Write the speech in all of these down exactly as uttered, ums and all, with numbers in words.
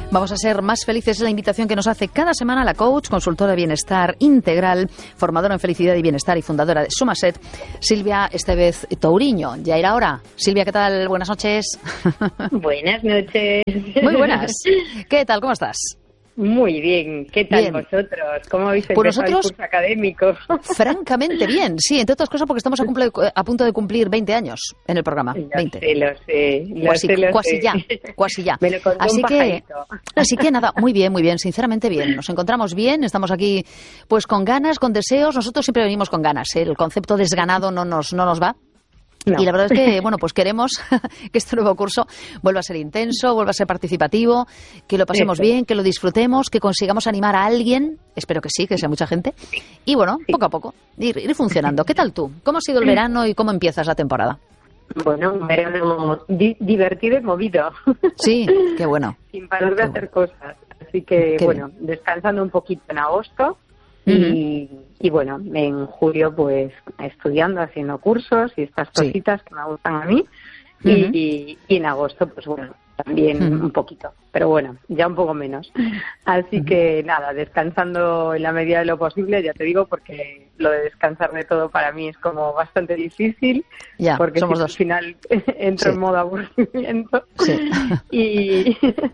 Vamos a ser más felices, es la invitación que nos hace cada semana la coach, consultora de bienestar integral, formadora en felicidad y bienestar y fundadora de Sumaset, Silvia Estevez Touriño. Ya era hora. Silvia, ¿qué tal? Buenas noches. Buenas noches. Muy buenas. ¿Qué tal? ¿Cómo estás? Muy bien. ¿Qué tal bien. Vosotros? ¿Cómo habéis Pues empezado nosotros, el curso académico? Francamente bien, sí, entre otras cosas porque estamos a, cumple, a punto de cumplir veinte años en el programa. Lo veinte. sé, lo sé. Lo Cuasi, sé, lo cuasi sé. ya, cuasi ya. Me lo contó Así un que, pajarito. así que nada, muy bien, muy bien, sinceramente bien. Nos encontramos bien, estamos aquí pues con ganas, con deseos. Nosotros siempre venimos con ganas, ¿eh? El concepto desganado no nos, no nos va. No. Y la verdad es que, bueno, pues queremos que este nuevo curso vuelva a ser intenso, vuelva a ser participativo, que lo pasemos Eso. bien, que lo disfrutemos, que consigamos animar a alguien, espero que sí, que sea mucha gente, y bueno, Sí. poco a poco, ir, ir funcionando. ¿Qué tal tú? ¿Cómo ha sido el verano y cómo empiezas la temporada? Bueno, un verano di- divertido y movido. Sí, qué bueno. Sin parar de Qué hacer cosas. Así que, Qué bueno, descansando un poquito en agosto. Y, y bueno, en julio pues estudiando, haciendo cursos y estas Sí. cositas que me gustan a mí. Y, Ujú. y, y en agosto pues bueno, también Ujú. un poquito, pero bueno, ya un poco menos. Así que nada, descansando en la medida de lo posible, ya te digo, porque lo de descansar de todo para mí es como bastante difícil, Ya, porque somos si dos. al final entro Sí. en modo aburrimiento. Sí. Y,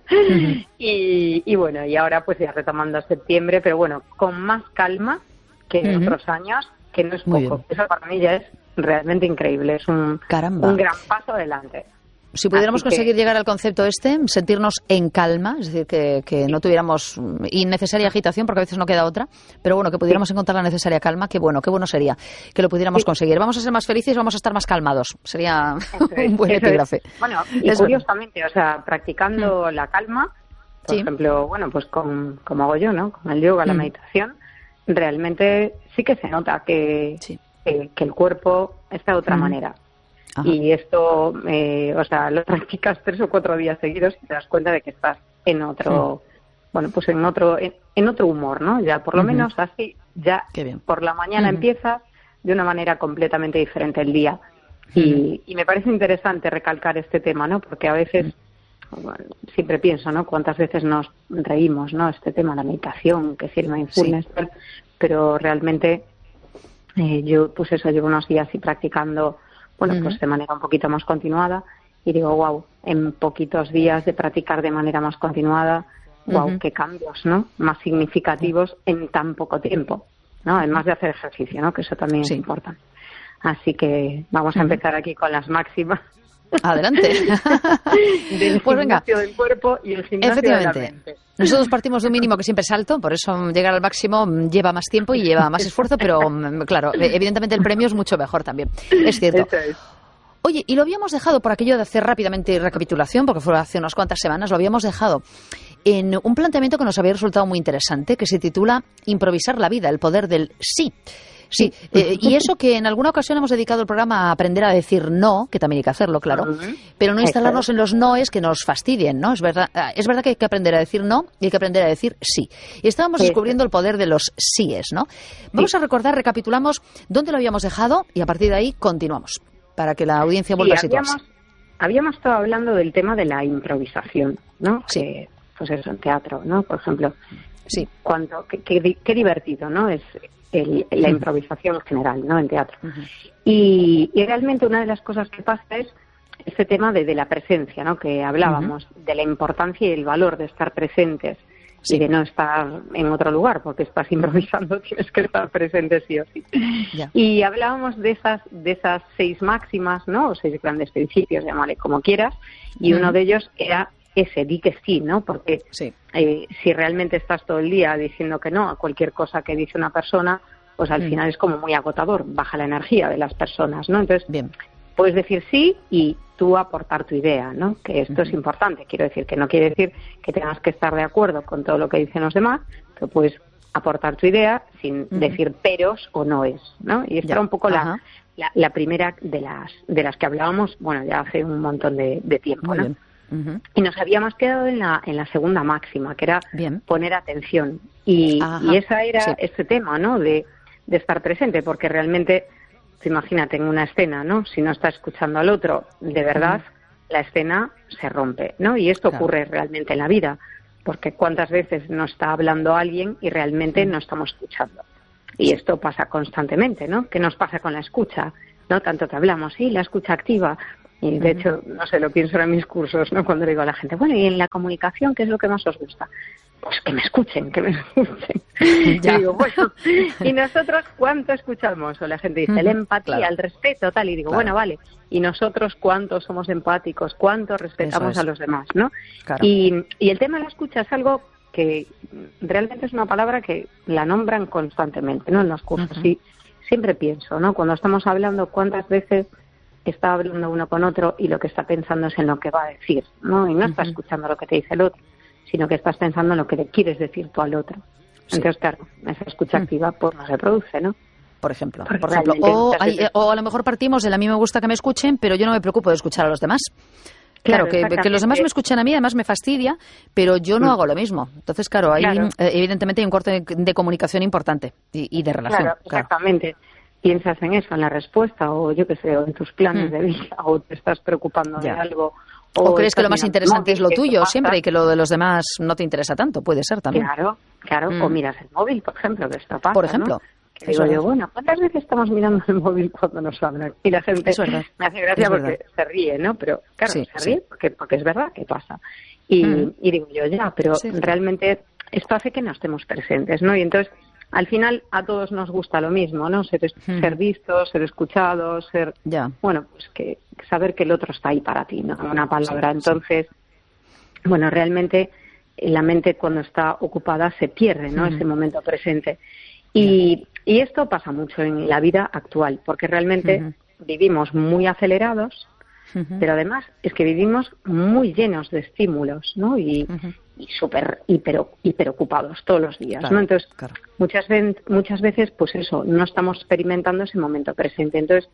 y, y bueno, y ahora pues ya retomando septiembre, pero bueno, con más calma que en Ujú. otros años, que no es Muy poco. bien. Eso para mí ya es realmente increíble, es un, Caramba. un gran paso adelante. Si pudiéramos Así que- conseguir llegar al concepto este, sentirnos en calma, es decir, que, que no tuviéramos mm, innecesaria agitación, porque a veces no queda otra, pero bueno, que pudiéramos encontrar la necesaria calma, qué bueno, qué bueno sería que lo pudiéramos Sí. conseguir. Vamos a ser más felices, vamos a estar más calmados. Sería Eso es, un buen eso es. epígrafe. Bueno, y Es curiosamente, o sea, practicando la calma, por Sí. ejemplo, bueno, pues con, como hago yo, ¿no? Con el yoga, la Mm. meditación, realmente sí que se nota que, Sí. que, que el cuerpo está de otra Mm. manera. Ajá. Y esto, eh, o sea, lo practicas tres o cuatro días seguidos y te das cuenta de que estás en otro, bueno, pues en otro, en, en otro humor, ¿no? Ya por lo Ujú. menos así, ya Qué bien. por la mañana Ujú. empiezas de una manera completamente diferente el día. Y, y me parece interesante recalcar este tema, ¿no? Porque a veces, bueno, siempre pienso, ¿no? Cuántas veces nos reímos, ¿no? Este tema, la meditación, que si el mindfulness, tal, pero realmente eh, yo, pues eso, llevo unos días y practicando, bueno, Ujú. pues de manera un poquito más continuada y digo, wow, en poquitos días de practicar de manera más continuada, wow, Ujú. qué cambios, ¿no? Más significativos en tan poco tiempo, ¿no? Además de hacer ejercicio, ¿no? Que eso también Sí. es importante. Así que vamos a Ujú. empezar aquí con las máximas. Adelante. Del Pues venga. gimnasio del cuerpo y el gimnasio de la Efectivamente. mente. Nosotros partimos de un mínimo que siempre es alto, por eso llegar al máximo mm, lleva más tiempo y lleva más esfuerzo, pero mm, claro, e- evidentemente el premio es mucho mejor también. Es cierto. Eso es. Oye, y lo habíamos dejado, por aquello de hacer rápidamente recapitulación, porque fue hace unas cuantas semanas, lo habíamos dejado en un planteamiento que nos había resultado muy interesante, que se titula Improvisar la vida, el poder del sí. Sí, eh, y eso que en alguna ocasión hemos dedicado el programa a aprender a decir no, que también hay que hacerlo, claro, Ujú. pero no Eso instalarnos es. en los noes que nos fastidien, ¿no? Es verdad, ah, es verdad que hay que aprender a decir no y hay que aprender a decir sí. Y estábamos Eso. descubriendo el poder de los síes, ¿no? Vamos a recordar, recapitulamos dónde lo habíamos dejado y a partir de ahí continuamos, para que la audiencia vuelva Sí, a situarse. habíamos, habíamos estado hablando del tema de la improvisación, ¿no? Sí. Que, pues eso, en teatro, ¿no? Por ejemplo, Sí. cuánto, qué, qué, di- qué divertido, ¿no? Es el- la Ujú. improvisación en general, ¿no? En teatro. Ujú. Y, y realmente una de las cosas que pasa es este tema de, de la presencia, ¿no? Que hablábamos, de la importancia y el valor de estar presentes Sí. y de no estar en otro lugar, porque estás improvisando, tienes que estar presente sí o sí. Ya. Y hablábamos de esas de esas seis máximas, ¿no? O seis grandes principios, llámale como quieras, y Ujú. uno de ellos era ese, di que sí, ¿no? Porque Sí. eh, si realmente estás todo el día diciendo que no a cualquier cosa que dice una persona, pues al Mm. final es como muy agotador, baja la energía de las personas, ¿no? Entonces, Bien. puedes decir sí y tú aportar tu idea, ¿no? Que esto es Ujú. importante. Quiero decir que no quiere decir que tengas que estar de acuerdo con todo lo que dicen los demás, pero puedes aportar tu idea sin Ujú. decir peros o noes, ¿no? Y esta Ya. era un poco la, Ajá. la, la primera de las de las que hablábamos, bueno, ya hace un montón de, de tiempo, Muy ¿no? bien. Ujú. Y nos habíamos quedado en la, en la segunda máxima, que era Bien. poner atención. Y, Ajá. y esa era Sí. este tema, ¿no? De, de estar presente, porque realmente, pues imagínate en una escena, ¿no? Si no está escuchando al otro, de verdad, la escena se rompe, ¿no? Y esto Claro. ocurre realmente en la vida. porque cuántas veces nos está hablando alguien y realmente no estamos escuchando. Y esto pasa constantemente, ¿no? ¿Qué nos pasa con la escucha? ¿No? Tanto que hablamos, sí, la escucha activa. Y de hecho, no sé, lo pienso en mis cursos, ¿no? Cuando le digo a la gente, bueno, ¿y en la comunicación qué es lo que más os gusta? Pues que me escuchen, que me escuchen. Y digo, bueno, ¿y nosotros cuánto escuchamos? O la gente dice, la empatía, claro, el respeto, tal. Y digo, claro, bueno, vale, ¿y nosotros cuánto somos empáticos? ¿Cuánto respetamos a los demás, no? Claro. Y, y el tema de la escucha es algo que realmente es una palabra que la nombran constantemente, ¿no? En los cursos. Uh-huh. Y siempre pienso, ¿no? Cuando estamos hablando, ¿cuántas veces está hablando uno con otro y lo que está pensando es en lo que va a decir, ¿no? Y no uh-huh. está escuchando lo que te dice el otro, sino que estás pensando en lo que le quieres decir tú al otro. Sí. Entonces, claro, esa escucha activa pues no se produce, ¿no? Por ejemplo, por ejemplo. O, hay, o a lo mejor partimos de a mí me gusta que me escuchen, pero yo no me preocupo de escuchar a los demás. Claro, claro que, que los demás me escuchen a mí, además me fastidia, pero yo no mm. hago lo mismo. Entonces, claro, ahí claro. Eh, evidentemente hay un corte de, de comunicación importante y, y de relación. Claro, exactamente. Claro. Piensas en eso, en la respuesta, o yo qué sé, o en tus planes mm. de vida, o te estás preocupando ya. de algo. O, o crees que lo más interesante es lo tuyo siempre y que lo de los demás no te interesa tanto, puede ser también. Claro, claro, mm. o miras el móvil, por ejemplo, que esto pasa, Por ejemplo. ¿no? Que digo yo, bueno, ¿cuántas veces estamos mirando el móvil cuando nos hablan? Y la gente me hace gracia porque se ríe, ¿no? Pero claro, sí, se ríe sí. porque, porque es verdad que pasa. Y, mm. y digo yo, ya, pero sí, sí. realmente esto hace que no estemos presentes, ¿no? Y entonces, al final, a todos nos gusta lo mismo, ¿no? Ser, mm. ser vistos, ser escuchados, ser... Ya. Bueno, pues que saber que el otro está ahí para ti, ¿no? Una palabra. Sí, entonces, sí. bueno, realmente la mente cuando está ocupada se pierde, ¿no? Mm. Ese momento presente. Y, y esto pasa mucho en la vida actual, porque realmente uh-huh. vivimos muy acelerados, uh-huh. pero además es que vivimos muy llenos de estímulos, ¿no? Y, uh-huh. y súper hiper, hiper ocupados todos los días, claro, ¿no? Entonces, claro. muchas, muchas veces, pues eso, no estamos experimentando ese momento presente. Entonces,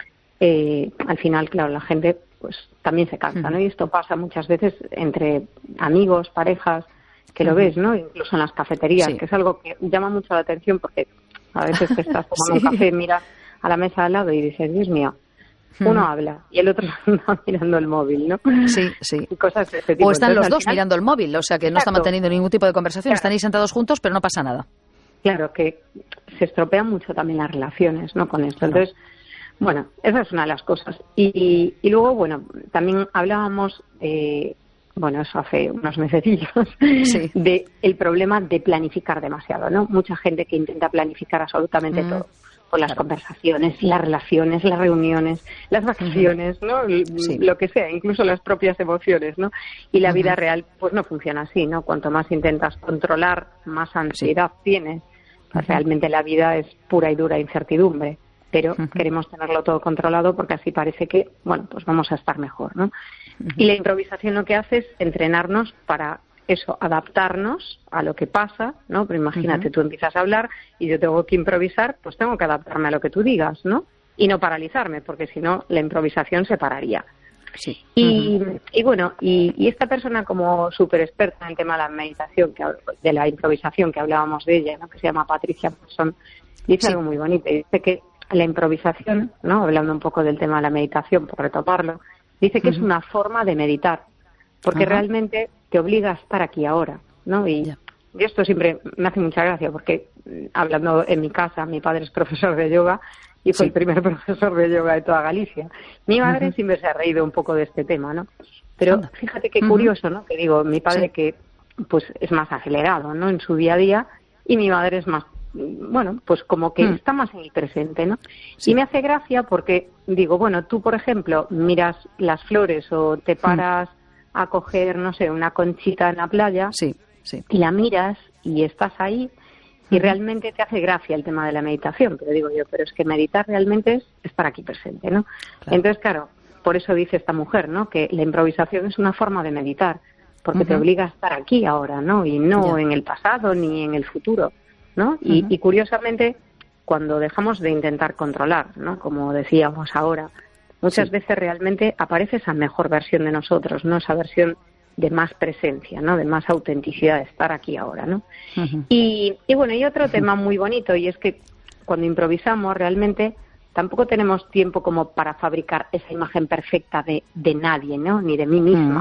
eh, al final, claro, la gente pues también se cansa, uh-huh. ¿no? Y esto pasa muchas veces entre amigos, parejas, que lo ves, ¿no? Incluso en las cafeterías, sí. que es algo que llama mucho la atención porque a veces te estás tomando sí. un café, miras a la mesa al lado y dices, Dios mío, uno mm. habla y el otro está mirando el móvil, ¿no? Sí, sí. Y cosas de este tipo. O están Entonces, los dos final... mirando el móvil, o sea que no Exacto. están manteniendo ningún tipo de conversación, claro. están ahí sentados juntos, pero no pasa nada. Claro, que se estropean mucho también las relaciones, ¿no? Con esto. Claro. Entonces, bueno, esa es una de las cosas. Y, y luego, bueno, también hablábamos... Eh, bueno, eso hace unos mesecillos, sí. de el problema de planificar demasiado, ¿no? Mucha gente que intenta planificar absolutamente mm. todo, con las claro. conversaciones, las relaciones, las reuniones, las vacaciones, ¿no? Sí. Lo que sea, incluso las propias emociones, ¿no? Y la uh-huh. vida real, pues no funciona así, ¿no? Cuanto más intentas controlar, más ansiedad sí. tienes. Pues uh-huh. realmente la vida es pura y dura incertidumbre, pero uh-huh. queremos tenerlo todo controlado porque así parece que, bueno, pues vamos a estar mejor, ¿no? Y la improvisación lo que hace es entrenarnos para eso, adaptarnos a lo que pasa, ¿no? Pero imagínate, uh-huh. tú empiezas a hablar y yo tengo que improvisar, pues tengo que adaptarme a lo que tú digas, ¿no? Y no paralizarme, porque si no, la improvisación se pararía. Sí. Y, uh-huh. y bueno, y, y esta persona como súper experta en el tema de la meditación, que, de la improvisación, que hablábamos de ella, ¿no? Que se llama Patricia Persson, dice sí. algo muy bonito. Dice que la improvisación, ¿no? Hablando un poco del tema de la meditación, por retomarlo, dice que uh-huh. es una forma de meditar, porque uh-huh. realmente te obliga a estar aquí ahora, ¿no? Y, yeah. y esto siempre me hace mucha gracia, porque hablando en mi casa, mi padre es profesor de yoga y fue sí. el primer profesor de yoga de toda Galicia. Mi madre uh-huh. siempre se ha reído un poco de este tema, ¿no? Pero Anda. fíjate qué curioso, uh-huh. ¿no? Que digo, mi padre sí. que pues es más acelerado, ¿no? En su día a día, y mi madre es más, bueno, pues como que mm. está más en el presente, ¿no? Sí. Y me hace gracia porque digo, bueno, tú, por ejemplo, miras las flores o te paras mm. a coger, no sé, una conchita en la playa sí, sí. y la miras y estás ahí y mm. realmente te hace gracia el tema de la meditación. Pero digo yo, pero es que meditar realmente es estar aquí presente, ¿no? Claro. Entonces, claro, por eso dice esta mujer, ¿no? Que la improvisación es una forma de meditar, porque uh-huh. te obliga a estar aquí ahora, ¿no? Y no yeah. en el pasado ni en el futuro, ¿no? Y, uh-huh. y curiosamente, cuando dejamos de intentar controlar, ¿no? Como decíamos ahora, muchas sí. veces realmente aparece esa mejor versión de nosotros, ¿no? Esa versión de más presencia, ¿no? De más autenticidad, de estar aquí ahora, ¿no? Uh-huh. Y, y bueno, y otro uh-huh. tema muy bonito, y es que cuando improvisamos realmente tampoco tenemos tiempo como para fabricar esa imagen perfecta de, de nadie, ¿no? Ni de mí misma. Uh-huh.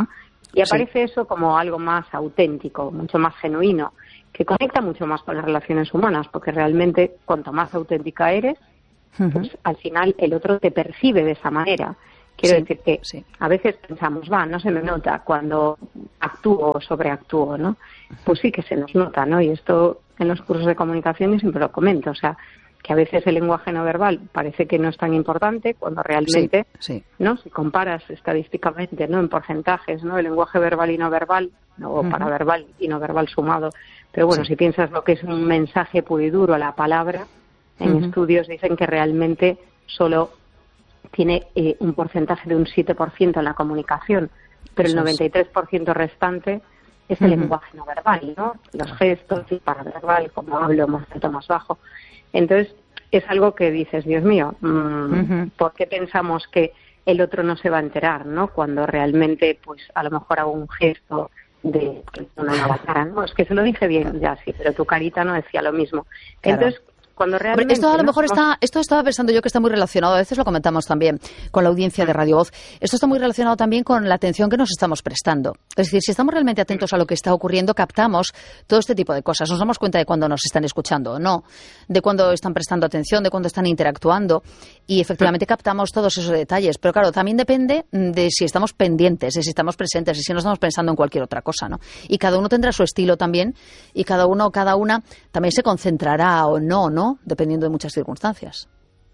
Y aparece sí. eso como algo más auténtico, mucho más genuino, que conecta mucho más con las relaciones humanas, porque realmente cuanto más auténtica eres, uh-huh. pues al final el otro te percibe de esa manera. Quiero sí, decir que sí. a veces pensamos, va, no se me nota cuando actúo o sobreactúo, ¿no? Pues sí que se nos nota, ¿no? Y esto en los cursos de comunicación yo siempre lo comento, o sea, que a veces el lenguaje no verbal parece que no es tan importante cuando realmente, sí, sí. ¿no? Si comparas estadísticamente, ¿no? En porcentajes, ¿no? El lenguaje verbal y no verbal, o uh-huh. paraverbal y no verbal sumado. Pero bueno, sí. si piensas lo que es un mensaje puro y duro, la palabra, en uh-huh. estudios dicen que realmente solo tiene eh, un porcentaje de un siete por ciento en la comunicación, pero Eso el noventa y tres por ciento restante es el uh-huh. lenguaje no verbal, ¿no? Los gestos, el paraverbal, como hablo, más alto, más bajo. Entonces, es algo que dices, Dios mío, mmm, uh-huh. ¿por qué pensamos que el otro no se va a enterar, ¿no? Cuando realmente, pues, a lo mejor hago un gesto de una nueva cara, ¿no? Es que se lo dije bien, ya sí, pero tu carita no decía lo mismo. Claro. Entonces, cuando realmente... Hombre, esto a lo mejor está, esto estaba pensando yo que está muy relacionado, a veces lo comentamos también con la audiencia de Radio Voz, esto está muy relacionado también con la atención que nos estamos prestando. Es decir, si estamos realmente atentos a lo que está ocurriendo, captamos todo este tipo de cosas. Nos damos cuenta de cuando nos están escuchando o no, de cuando están prestando atención, de cuando están interactuando y efectivamente captamos todos esos detalles. Pero claro, también depende de si estamos pendientes, de si estamos presentes, y si no estamos pensando en cualquier otra cosa, ¿no? Y cada uno tendrá su estilo también y cada uno, cada una también se concentrará o no, ¿no? Dependiendo de muchas circunstancias.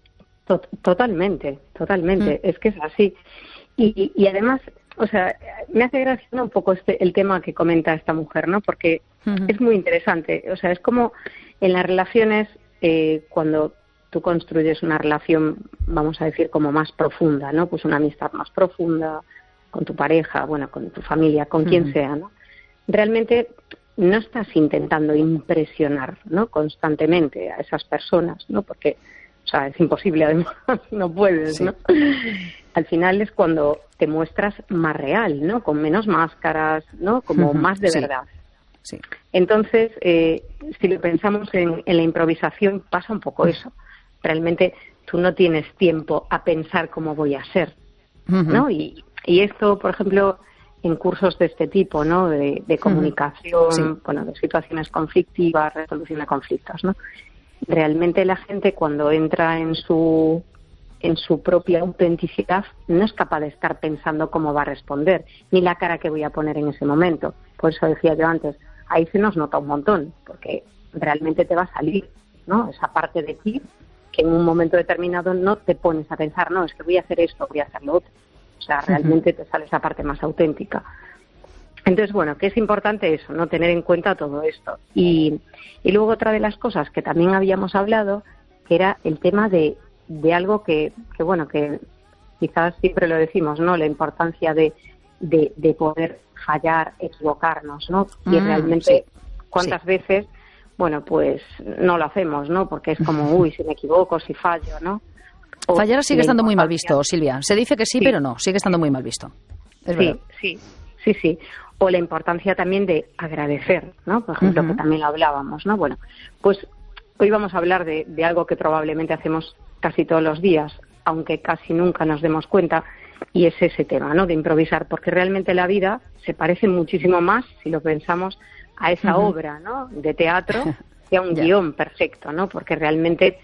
Totalmente, totalmente. Mm. Es que es así. Y, y además, o sea, me hace gracia un poco este, el tema que comenta esta mujer, ¿no? Porque uh-huh. es muy interesante. O sea, es como en las relaciones, eh, cuando tú construyes una relación, vamos a decir, como más profunda, ¿no? Pues una amistad más profunda con tu pareja, bueno, con tu familia, con uh-huh. quien sea, ¿no? Realmente no estás intentando impresionar, ¿no? Constantemente a esas personas, ¿no? Porque, o sea, es imposible, además, no puedes, ¿no? Sí. Al final es cuando te muestras más real, ¿no? Con menos máscaras, ¿no? Como uh-huh. más de sí. verdad. Sí. Entonces, eh, si lo pensamos en, en la improvisación, pasa un poco eso. Realmente tú no tienes tiempo a pensar cómo voy a ser, uh-huh. ¿no? Y, y esto, por ejemplo, en cursos de este tipo, ¿no? De, de comunicación, sí. bueno, de situaciones conflictivas, resolución de conflictos, ¿no? Realmente la gente cuando entra en su en su propia autenticidad no es capaz de estar pensando cómo va a responder, ni la cara que voy a poner en ese momento. Por eso decía yo antes, ahí se nos nota un montón, porque realmente te va a salir, ¿no? Esa parte de ti que en un momento determinado no te pones a pensar, no, es que voy a hacer esto, voy a hacer lo otro. O sea, realmente te sale esa parte más auténtica. Entonces, bueno, que es importante eso, ¿no? Tener en cuenta todo esto. Y, y luego otra de las cosas que también habíamos hablado, que era el tema de, de algo que, que, bueno, que quizás siempre lo decimos, ¿no? La importancia de, de, de poder fallar, equivocarnos, ¿no? Y mm, realmente, sí, ¿cuántas sí. veces, bueno, pues no lo hacemos, ¿no? Porque es como, uy, si me equivoco, si fallo, ¿no? O Fallar sigue estando muy mal visto, Silvia. Se dice que sí, sí, pero no, sigue estando muy mal visto. Es sí, verdad. sí, sí, sí. O la importancia también de agradecer, ¿no? Por ejemplo, uh-huh. que también lo hablábamos, ¿no? Bueno, pues hoy vamos a hablar de, de algo que probablemente hacemos casi todos los días, aunque casi nunca nos demos cuenta, y es ese tema, ¿no? De improvisar, porque realmente la vida se parece muchísimo más, si lo pensamos, a esa uh-huh. obra, ¿no? De teatro, que a un yeah. guión perfecto, ¿no? Porque realmente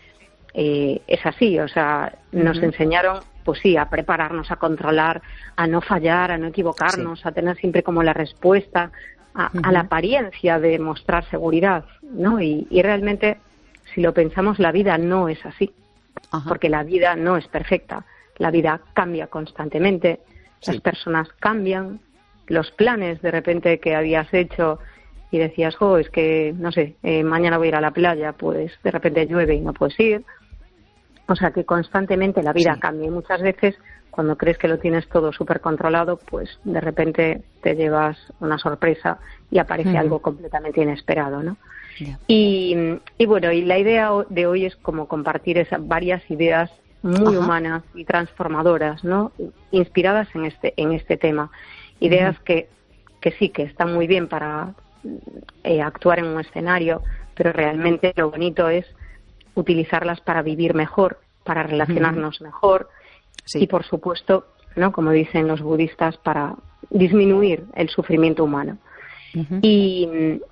Eh, es así, o sea, nos uh-huh. enseñaron, pues sí, a prepararnos, a controlar, a no fallar, a no equivocarnos, sí. a tener siempre como la respuesta, a, uh-huh. a la apariencia de mostrar seguridad, ¿no? Y, y realmente, si lo pensamos, la vida no es así, uh-huh. porque la vida no es perfecta, la vida cambia constantemente, sí. las personas cambian, los planes de repente que habías hecho y decías, jo, es que, no sé, eh, mañana voy a ir a la playa, pues de repente llueve y no puedes ir. O sea que constantemente la vida sí. cambia y muchas veces cuando crees que lo tienes todo súper controlado, pues de repente te llevas una sorpresa y aparece uh-huh. algo completamente inesperado, ¿no? Yeah. Y, y bueno, y la idea de hoy es como compartir esas varias ideas muy uh-huh. humanas y transformadoras, ¿no? Inspiradas en este en este tema. Ideas uh-huh. que, que sí, que están muy bien para eh, actuar en un escenario, pero realmente lo bonito es utilizarlas para vivir mejor, para relacionarnos uh-huh. mejor sí. y por supuesto, ¿no? Como dicen los budistas, para disminuir el sufrimiento humano. Uh-huh. Y,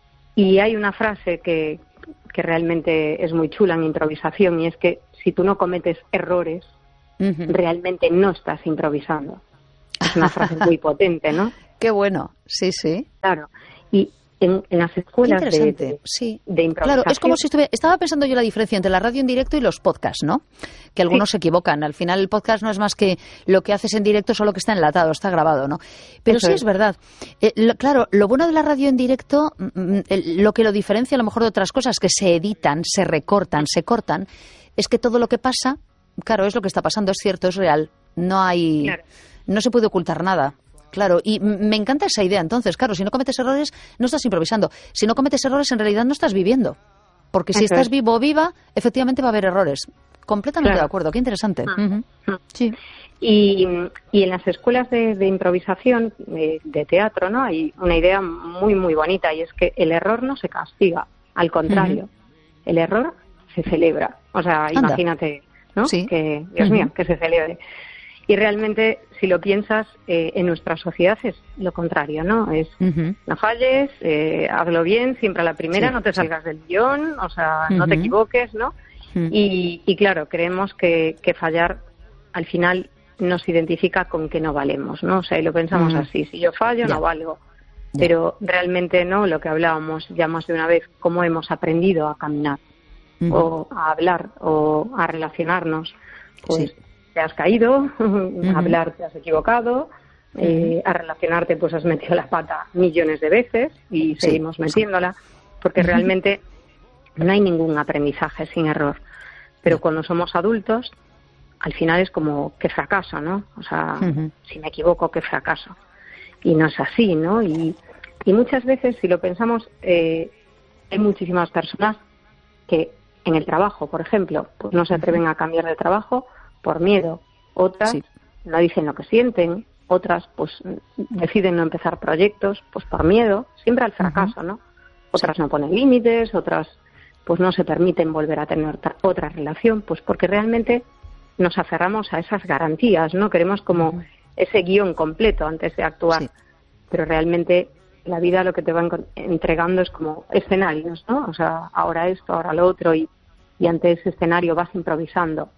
y hay una frase que, que realmente es muy chula en improvisación, y es que si tú no cometes errores, uh-huh, realmente no estás improvisando. Es una frase muy potente, ¿no? Qué bueno, sí, sí. Claro, y en, en las escuelas de, de, sí. de improvisación... Claro, es como si estuviera... Estaba pensando yo la diferencia entre la radio en directo y los podcasts, ¿no? Que algunos sí. se equivocan. Al final el podcast no es más que lo que haces en directo, solo que está enlatado, está grabado, ¿no? Pero Eso sí es, es verdad. Eh, lo, claro, lo bueno de la radio en directo, mm, el, lo que lo diferencia a lo mejor de otras cosas que se editan, se recortan, se cortan, es que todo lo que pasa, claro, es lo que está pasando, es cierto, es real. No hay... Claro. No se puede ocultar nada. Claro, y me encanta esa idea. Entonces, claro, si no cometes errores, no estás improvisando. Si no cometes errores, en realidad no estás viviendo. Porque si Eso estás es. vivo o viva, efectivamente va a haber errores. Completamente claro. de acuerdo. Qué interesante. Ah. Uh-huh. Sí. Y, y en las escuelas de, de improvisación, de, de teatro, ¿no? Hay una idea muy, muy bonita, y es que el error no se castiga. Al contrario, uh-huh. el error se celebra. O sea, Anda. imagínate, ¿no? Sí. Que, Dios uh-huh. mío, que se celebre. Y realmente, si lo piensas, eh, en nuestra sociedad es lo contrario, ¿no? Es, uh-huh. no falles, eh, hazlo bien, siempre a la primera, sí, no te salgas sí. del guión, o sea, uh-huh. no te equivoques, ¿no? Uh-huh. Y, y claro, creemos que, que fallar al final nos identifica con que no valemos, ¿no? O sea, y lo pensamos uh-huh. así, si yo fallo, yeah. no valgo. Yeah. Pero realmente, ¿no? Lo que hablábamos ya más de una vez, cómo hemos aprendido a caminar, uh-huh. o a hablar, o a relacionarnos, pues... Sí. Te has caído, uh-huh. a hablar te has equivocado, uh-huh. eh, a relacionarte pues has metido la pata millones de veces y sí. seguimos metiéndola, porque uh-huh. realmente no hay ningún aprendizaje sin error. Pero uh-huh. cuando somos adultos, al final es como que fracaso, ¿no? O sea, uh-huh. si me equivoco, que fracaso. Y no es así, ¿no? Y, y muchas veces, si lo pensamos, eh, hay muchísimas personas que en el trabajo, por ejemplo, pues no se atreven a cambiar de trabajo por miedo, otras sí. no dicen lo que sienten, otras pues deciden no empezar proyectos pues por miedo, siempre al fracaso, ¿no? Otras sí. no ponen límites, otras pues no se permiten volver a tener otra relación, pues porque realmente nos aferramos a esas garantías, ¿no? Queremos como uh-huh. ese guión completo antes de actuar, sí. pero realmente la vida lo que te va entregando es como escenarios, ¿no? O sea, ahora esto, ahora lo otro, y, y ante ese escenario vas improvisando.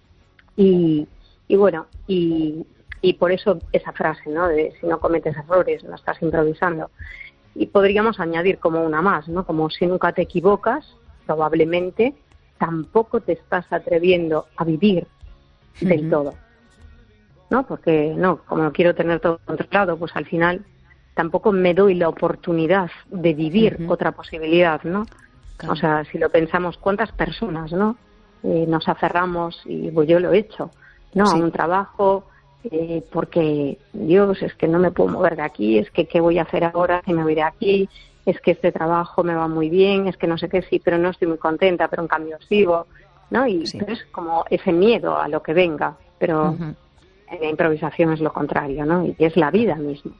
Y, y bueno, y, y por eso esa frase, ¿no? De si no cometes errores, no estás improvisando. Y podríamos añadir como una más, ¿no? Como si nunca te equivocas, probablemente tampoco te estás atreviendo a vivir uh-huh. del todo, ¿no? Porque, no, como no quiero tener todo controlado, pues al final tampoco me doy la oportunidad de vivir uh-huh. otra posibilidad, ¿no? Claro. O sea, si lo pensamos, ¿cuántas personas, no? Eh, nos aferramos, y pues yo lo he hecho, ¿no? Sí. A un trabajo, eh, porque, Dios, es que no me puedo mover de aquí, es que qué voy a hacer ahora si me voy de aquí, es que este trabajo me va muy bien, es que no sé qué, sí, pero no estoy muy contenta, pero en cambio sigo, ¿no? Y sí. es como ese miedo a lo que venga, pero uh-huh. en la improvisación es lo contrario, ¿no? Y es la vida misma.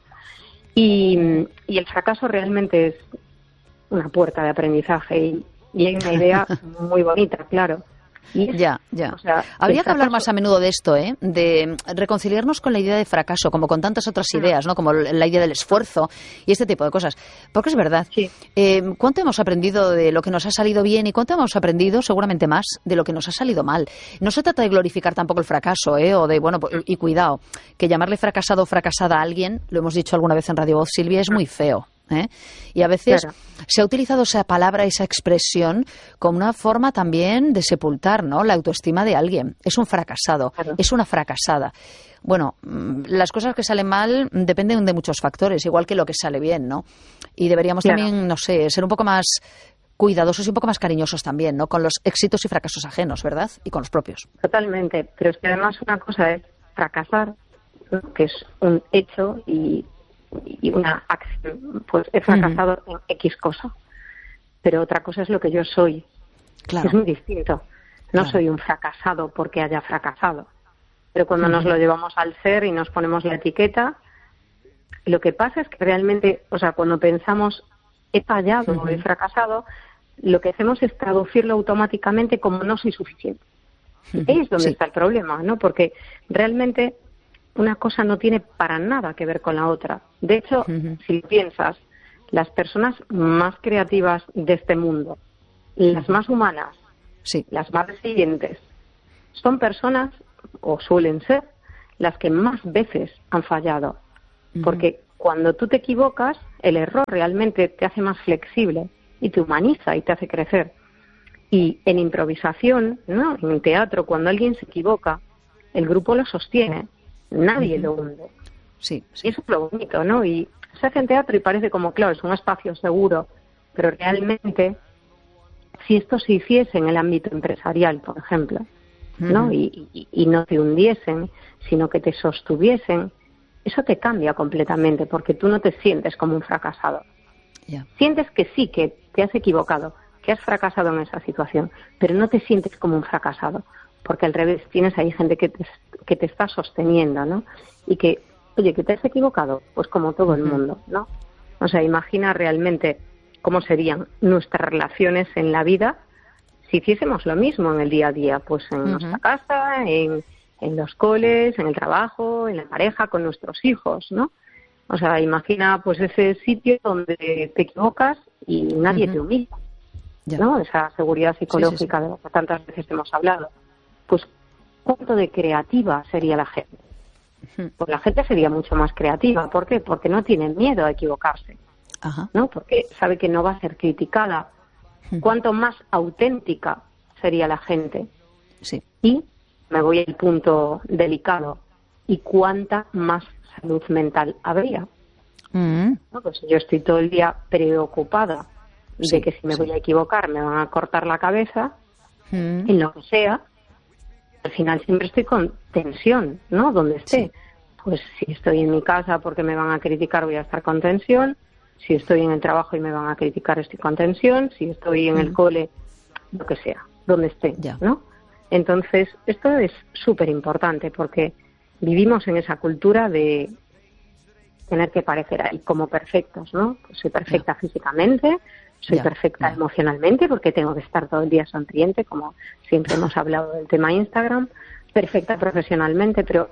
Y, y el fracaso realmente es una puerta de aprendizaje, y, y hay una idea muy bonita, claro. Es, ya, ya. O sea, habría que hablar más a menudo de esto, ¿eh? De reconciliarnos con la idea de fracaso, como con tantas otras ideas, ¿no? Como la idea del esfuerzo y este tipo de cosas. Porque es verdad. Sí. Eh, ¿Cuánto hemos aprendido de lo que nos ha salido bien y cuánto hemos aprendido, seguramente más, de lo que nos ha salido mal? No se trata de glorificar tampoco el fracaso, ¿eh? O de, bueno, y cuidado, que llamarle fracasado o fracasada a alguien, lo hemos dicho alguna vez en Radio Voz, Silvia, es muy feo. ¿Eh? Y a veces claro. se ha utilizado esa palabra, esa expresión, como una forma también de sepultar, ¿no? La autoestima de alguien. Es un fracasado, claro. es una fracasada. Bueno, las cosas que salen mal dependen de muchos factores, igual que lo que sale bien, ¿no? Y deberíamos claro. también, no sé, ser un poco más cuidadosos y un poco más cariñosos también, ¿no? Con los éxitos y fracasos ajenos, ¿verdad? Y con los propios. Totalmente, pero es que además una cosa es fracasar, ¿no? Que es un hecho, y y una acción, pues he fracasado uh-huh. en X cosa, pero otra cosa es lo que yo soy. Claro. Es muy distinto. No claro. soy un fracasado porque haya fracasado, pero cuando uh-huh. nos lo llevamos al ser y nos ponemos la etiqueta, lo que pasa es que realmente, o sea, cuando pensamos he fallado uh-huh. o he fracasado, lo que hacemos es traducirlo automáticamente como no soy suficiente. Uh-huh. Ahí es donde sí. está el problema, ¿no? Porque realmente una cosa no tiene para nada que ver con la otra. De hecho, uh-huh. si piensas, las personas más creativas de este mundo, las más humanas, sí. las más resilientes, son personas, o suelen ser, las que más veces han fallado. Uh-huh. Porque cuando tú te equivocas, el error realmente te hace más flexible y te humaniza y te hace crecer. Y en improvisación, ¿no? En el teatro, cuando alguien se equivoca, el grupo lo sostiene, nadie uh-huh. lo hunde. Sí, sí. Y eso es lo bonito, ¿no? Y se hace en teatro y parece como, claro, es un espacio seguro, pero realmente, si esto se hiciese en el ámbito empresarial, por ejemplo, ¿no? Uh-huh. Y, y, y no te hundiesen, sino que te sostuviesen, eso te cambia completamente, porque tú no te sientes como un fracasado. Yeah. Sientes que sí, que te has equivocado, que has fracasado en esa situación, pero no te sientes como un fracasado, porque al revés, tienes ahí gente que te, que te está sosteniendo, ¿no? Y que, oye, que te has equivocado, pues como todo el mundo, ¿no? O sea, imagina realmente cómo serían nuestras relaciones en la vida si hiciésemos lo mismo en el día a día, pues en uh-huh. nuestra casa, en, en los coles, en el trabajo, en la pareja, con nuestros hijos, ¿no? O sea, imagina pues ese sitio donde te equivocas y nadie uh-huh. te humilla, yeah. ¿no? Esa seguridad psicológica sí, sí, sí. de la que tantas veces hemos hablado. Pues, ¿cuánto de creativa sería la gente? Uh-huh. Pues la gente sería mucho más creativa. ¿Por qué? Porque no tiene miedo a equivocarse, uh-huh. ¿no? Porque sabe que no va a ser criticada. Uh-huh. ¿Cuánto más auténtica sería la gente? Sí. Y me voy al punto delicado. ¿Y cuánta más salud mental habría? Uh-huh. ¿No? Pues yo estoy todo el día preocupada sí, de que si me sí. voy a equivocar me van a cortar la cabeza, uh-huh. en lo que sea. Al final siempre estoy con tensión, ¿no? Donde esté. Sí. Pues si estoy en mi casa porque me van a criticar, voy a estar con tensión. Si estoy en el trabajo y me van a criticar, estoy con tensión. Si estoy en uh-huh. el cole, lo que sea, donde esté, yeah. ¿no? Entonces, esto es súper importante porque vivimos en esa cultura de tener que parecer ahí como perfectos, ¿no? Pues soy perfecta yeah. físicamente, soy yeah. perfecta yeah. emocionalmente porque tengo que estar todo el día sonriente, como siempre hemos hablado del tema Instagram, perfecta profesionalmente, pero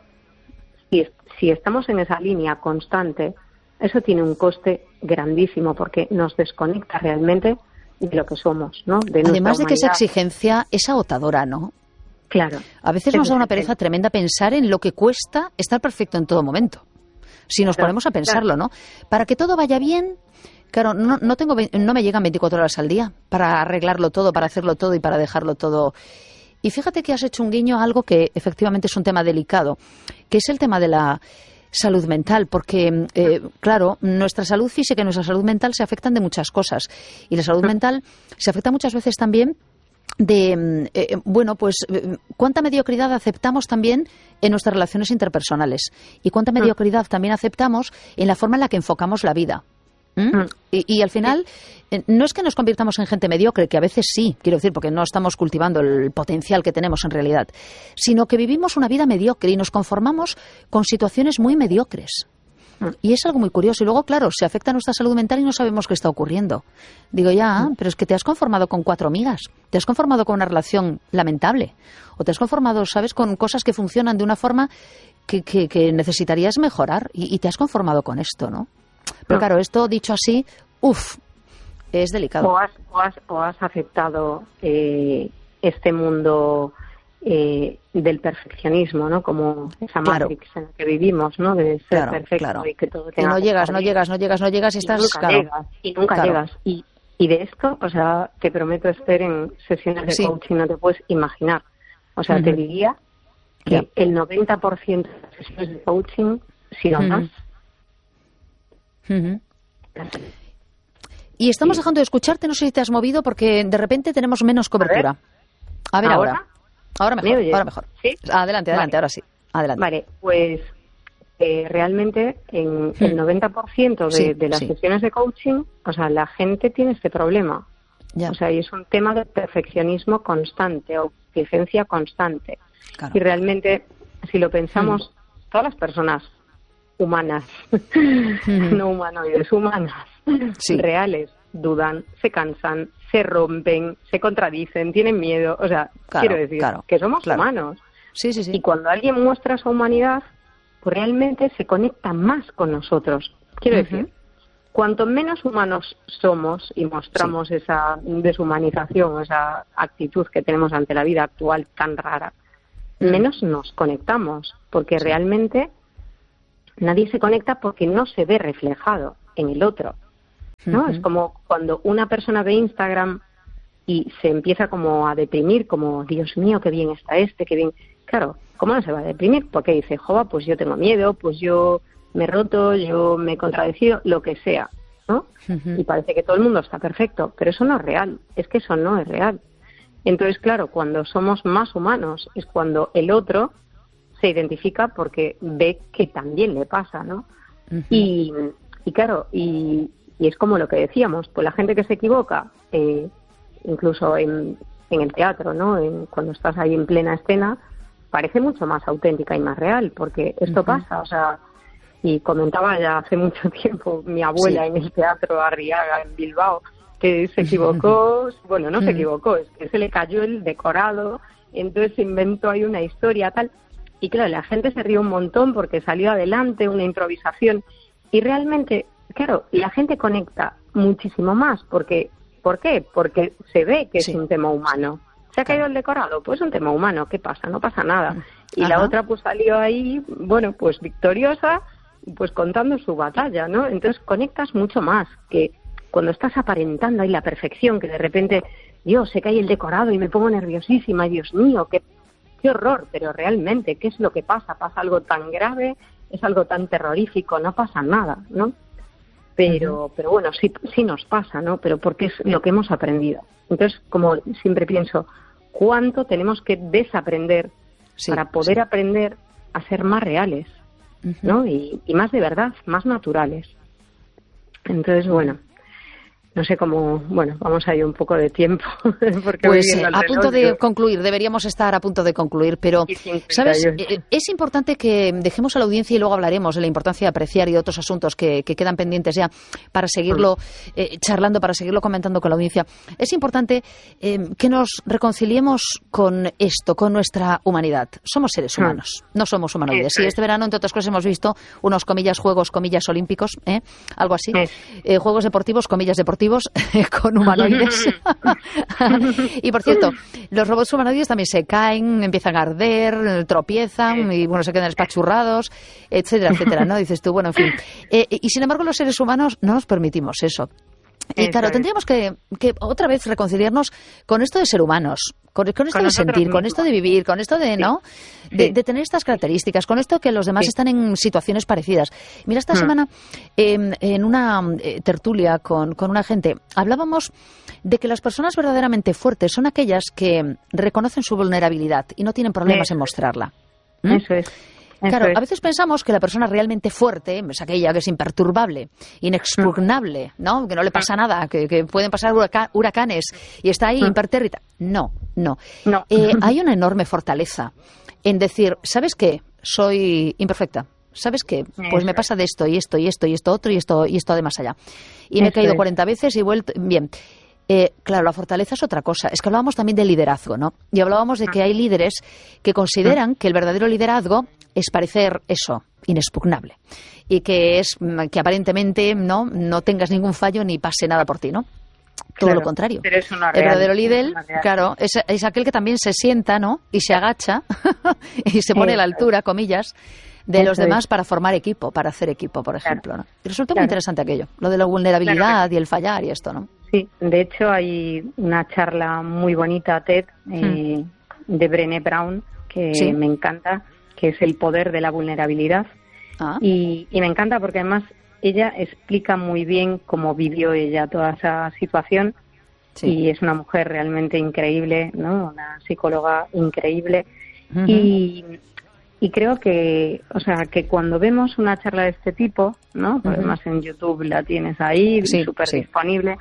si, si estamos en esa línea constante, eso tiene un coste grandísimo porque nos desconecta realmente de lo que somos, ¿no? De Además de humanidad. Que esa exigencia es agotadora, ¿no? Claro. A veces nos da una pereza tremenda pensar en lo que cuesta estar perfecto en todo momento. Si nos claro, ponemos a pensarlo, claro. ¿no? Para que todo vaya bien, claro, no, no tengo, no me llegan veinticuatro horas al día para arreglarlo todo, para hacerlo todo y para dejarlo todo. Y fíjate que has hecho un guiño a algo que efectivamente es un tema delicado, que es el tema de la salud mental, porque, eh, claro, nuestra salud física y nuestra salud mental se afectan de muchas cosas. Y la salud mental se afecta muchas veces también de, eh, bueno, pues cuánta mediocridad aceptamos también en nuestras relaciones interpersonales y cuánta mediocridad también aceptamos en la forma en la que enfocamos la vida. ¿Mm? Y, y al final, eh, no es que nos convirtamos en gente mediocre, que a veces sí, quiero decir, porque no estamos cultivando el potencial que tenemos en realidad, sino que vivimos una vida mediocre y nos conformamos con situaciones muy mediocres. Y es algo muy curioso. Y luego, claro, se afecta a nuestra salud mental y no sabemos qué está ocurriendo. Digo, ya, pero es que te has conformado con cuatro amigas, te has conformado con una relación lamentable, o te has conformado, ¿sabes?, con cosas que funcionan de una forma que, que, que necesitarías mejorar y, y te has conformado con esto, ¿no? Pero claro, esto dicho así, uff, es delicado. O has, o has, o has aceptado eh, este mundo eh, del perfeccionismo, ¿no? Como esa claro. Matrix en la que vivimos, ¿no? De ser claro, perfecto claro. y que todo y no llegas, no llegas, no llegas, no llegas y estás... Y nunca claro, llegas, y nunca claro. llegas. Y, y de esto, o sea, te prometo, Esther, en sesiones de sí. coaching no te puedes imaginar. O sea, uh-huh. te diría que yeah. el noventa por ciento de las sesiones de coaching, si no uh-huh. más... Uh-huh. Y estamos sí. dejando de escucharte, no sé si te has movido porque de repente tenemos menos cobertura. A ver, a ver ahora. Ahora mejor, ahora mejor. ¿Sí? Adelante, adelante, vale. ahora sí. Adelante. Vale, pues eh, realmente en hmm. el noventa por ciento de, sí, de las sí. sesiones de coaching, o sea, la gente tiene este problema. Ya. O sea, y es un tema de perfeccionismo constante o exigencia constante. Claro. Y realmente, si lo pensamos, hmm. todas las personas humanas, mm. no humanoides, humanas, sí. reales, dudan, se cansan, se rompen, se contradicen, tienen miedo. O sea, claro, quiero decir claro, que somos claro. humanos. Sí, sí, sí. Y cuando alguien muestra su humanidad, pues realmente se conecta más con nosotros. Quiero uh-huh. decir, cuanto menos humanos somos y mostramos sí. esa deshumanización, esa actitud que tenemos ante la vida actual tan rara, uh-huh. menos nos conectamos, porque sí. realmente nadie se conecta porque no se ve reflejado en el otro, ¿no? Uh-huh. Es como cuando una persona ve Instagram y se empieza como a deprimir, como, Dios mío, qué bien está este, qué bien... Claro, ¿cómo no se va a deprimir? Porque dice, jova, pues yo tengo miedo, pues yo me he roto, yo me he contradecido, lo que sea, ¿no? Uh-huh. Y parece que todo el mundo está perfecto, pero eso no es real, es que eso no es real. Entonces, claro, cuando somos más humanos es cuando el otro se identifica porque ve que también le pasa, ¿no? Uh-huh. Y, y claro, y, y es como lo que decíamos, pues la gente que se equivoca, eh, incluso en, en el teatro, ¿no? En, cuando estás ahí en plena escena, parece mucho más auténtica y más real, porque esto uh-huh. pasa, o sea, y comentaba ya hace mucho tiempo mi abuela sí. en el Teatro Arriaga en Bilbao, que se equivocó, bueno, no se equivocó, es que se le cayó el decorado, entonces se inventó ahí una historia tal, y claro, la gente se rió un montón porque salió adelante una improvisación, y realmente, claro, la gente conecta muchísimo más, porque, ¿por qué? Porque se ve que sí. es un tema humano. ¿Se ha caído el decorado? Pues es un tema humano, ¿qué pasa? No pasa nada. Y Ajá. la otra pues salió ahí, bueno, pues victoriosa, pues contando su batalla, ¿no? Entonces conectas mucho más que cuando estás aparentando ahí la perfección, que de repente, Dios, se cae el decorado y me pongo nerviosísima, y Dios mío, qué, qué horror, pero realmente, ¿qué es lo que pasa? ¿Pasa algo tan grave? ¿Es algo tan terrorífico? No pasa nada, ¿no? Pero, uh-huh. pero bueno, sí, sí nos pasa, ¿no? Pero porque es lo que hemos aprendido. Entonces, como siempre pienso, ¿cuánto tenemos que desaprender sí, para poder sí. aprender a ser más reales, uh-huh. ¿no? Y, y más de verdad, más naturales. Entonces, bueno, no sé cómo, bueno, vamos a ir un poco de tiempo. Porque pues eh, a punto de concluir, deberíamos estar a punto de concluir, pero, ¿sabes? Eh, es importante que dejemos a la audiencia, y luego hablaremos de la importancia de apreciar y de otros asuntos que, que quedan pendientes ya para seguirlo eh, charlando, para seguirlo comentando con la audiencia. Es importante eh, que nos reconciliemos con esto, con nuestra humanidad. Somos seres humanos, no somos humanoides. Sí, este verano, entre otras cosas, hemos visto unos, comillas, Juegos, comillas, olímpicos, ¿eh? Algo así. Eh, juegos deportivos, comillas, deportivos, con humanoides. Y por cierto, los robots humanoides también se caen, empiezan a arder, tropiezan y bueno, se quedan espachurrados, etcétera, etcétera, ¿no? Dices tú, bueno, en fin. Eh, y sin embargo, los seres humanos no nos permitimos eso. Y claro, es. tendríamos que, que otra vez reconciliarnos con esto de ser humanos, con, con esto con de sentir, mismos. Con esto de vivir, con esto de, sí. ¿no? De, sí. de tener estas características, con esto que los demás sí. están en situaciones parecidas. Mira, esta hmm. semana, eh, en una eh, tertulia con, con una gente, hablábamos de que las personas verdaderamente fuertes son aquellas que reconocen su vulnerabilidad y no tienen problemas sí. en mostrarla. ¿Mm? Eso es. Claro, a veces pensamos que la persona realmente fuerte es aquella que es imperturbable, inexpugnable, ¿no? Que no le pasa nada, que, que pueden pasar huraca- huracanes y está ahí impertérrita. No, no. no. Eh, hay una enorme fortaleza en decir, ¿sabes qué? Soy imperfecta. ¿Sabes qué? Pues me pasa de esto y esto y esto y esto otro y esto y esto además allá. Y me he caído cuarenta veces y he vuelto... Bien. Eh, claro, la fortaleza es otra cosa. Es que hablábamos también del liderazgo, ¿no? Y hablábamos de que hay líderes que consideran que el verdadero liderazgo es parecer eso, inexpugnable. Y que es que aparentemente no, no tengas ningún fallo ni pase nada por ti, ¿no? Todo claro, lo contrario. Pero es una real, el verdadero líder, claro, es, es aquel que también se sienta, ¿no? Y se agacha y se pone a la altura, comillas, de los demás para formar equipo, para hacer equipo, por ejemplo, ¿no? Y resulta claro. muy interesante aquello, lo de la vulnerabilidad claro. y el fallar y esto, ¿no? Sí, de hecho hay una charla muy bonita, TED, eh, hmm. de Brené Brown, que ¿Sí? me encanta, que es el poder de la vulnerabilidad. Ah. Y, y me encanta porque además ella explica muy bien cómo vivió ella toda esa situación sí. y es una mujer realmente increíble, ¿no? Una psicóloga increíble. Uh-huh. Y, y creo que, o sea, que cuando vemos una charla de este tipo, ¿no? Uh-huh. Además en YouTube la tienes ahí, sí, súper sí. disponible.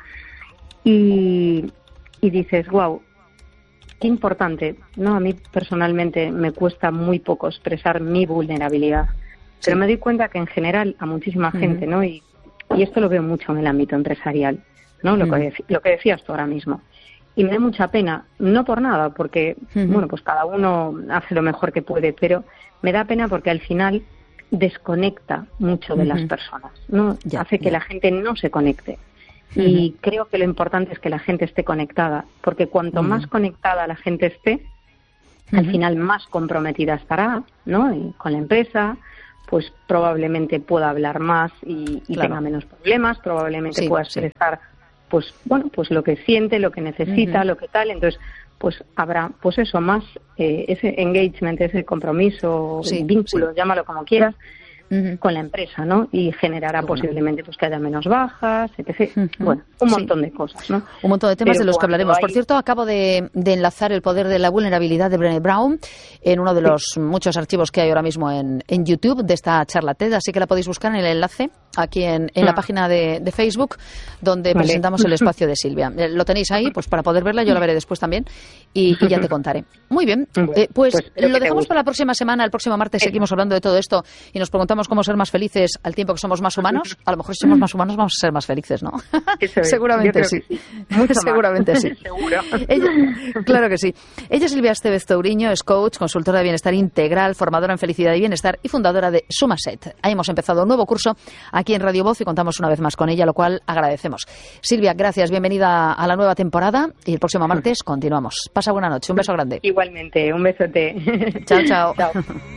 Y, y dices, wow, qué importante, ¿no? A mí personalmente me cuesta muy poco expresar mi vulnerabilidad, sí. pero me doy cuenta que en general a muchísima uh-huh. gente, ¿no? Y, y esto lo veo mucho en el ámbito empresarial, ¿no? Lo, uh-huh. que, lo que decías tú ahora mismo. Y me da mucha pena, no por nada, porque, uh-huh. bueno, pues cada uno hace lo mejor que puede, pero me da pena porque al final desconecta mucho de uh-huh. las personas, ¿no? Ya, hace que ya. la gente no se conecte. Uh-huh. Y creo que lo importante es que la gente esté conectada, porque cuanto uh-huh. más conectada la gente esté, uh-huh. al final más comprometida estará, ¿no? Y con la empresa, pues probablemente pueda hablar más y, y claro. tenga menos problemas, probablemente sí, pueda expresar, sí. pues bueno, pues lo que siente, lo que necesita, uh-huh. lo que tal. Entonces, pues habrá, pues eso, más eh, ese engagement, ese compromiso, sí, vínculo, sí. llámalo como quieras, uh-huh. con la empresa, ¿no? Y generará bueno. posiblemente pues que haya menos bajas, etcétera. Uh-huh. Bueno, un montón sí. de cosas, ¿no? Un montón de temas Pero de los que hablaremos. Hay... Por cierto, acabo de, de enlazar el poder de la vulnerabilidad de Brené Brown en uno de los sí. muchos archivos que hay ahora mismo en, en YouTube de esta charla TED, así que la podéis buscar en el enlace aquí en, en ah. la página de, de Facebook, donde vale. presentamos el espacio de Silvia. Lo tenéis ahí, pues para poder verla, yo la veré después también y, y ya te contaré. Muy bien, bueno, eh, pues, pues lo dejamos para la próxima semana. El próximo martes seguimos hablando de todo esto y nos preguntamos cómo ser más felices al tiempo que somos más humanos. A lo mejor si somos más humanos vamos a ser más felices, ¿no? Seguramente sí. sí. Seguramente sí. Seguro. Ella, claro que sí. Ella es Silvia Estevez Touriño, es coach, consultora de bienestar integral, formadora en felicidad y bienestar y fundadora de Sumaset. Ahí hemos empezado un nuevo curso aquí en Radio Voz y contamos una vez más con ella, lo cual agradecemos. Silvia, gracias, bienvenida a la nueva temporada y el próximo martes continuamos. Pasa buena noche, un beso grande. Igualmente, un besote. Chao, chao. Chao.